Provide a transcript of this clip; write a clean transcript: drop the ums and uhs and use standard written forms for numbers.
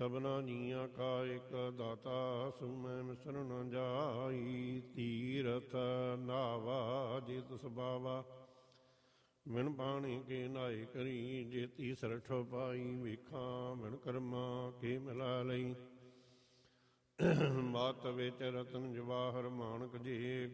ਸਭਨਾ ਜੀਆਂ ਕਾ ਇੱਕ ਦਾਤਾ ਸੁਮੈ ਮਿਸਰ ਨ ਜਾਈ। ਤੀਰਥ ਨਾਵਾ ਜੇ ਤਿਸ ਬਾਵਾ ਮਿਣ ਪਾਣੀ ਕੇ ਨਾਏ ਕਰੀ। ਜੇ ਤੀਸਰ ਠੋ ਪਾਈ ਵੇਖਾਂ ਮਿਣ ਕਰਮਾ ਕੇ ਮਿਲਾ ਲਈ। ਮਤ ਵਿੱਚ ਰਤਨ ਜਵਾਹਰ ਮਾਣਕ ਜੇ